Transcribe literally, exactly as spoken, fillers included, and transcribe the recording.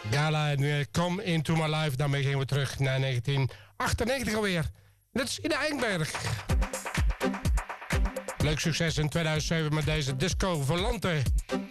Gala en uh, Come Into My Life. Daarmee gingen we terug naar negentien achtennegentig alweer. Dat is in de Eindberg. Leuk succes in tweeduizend zeven met deze Disco Volante.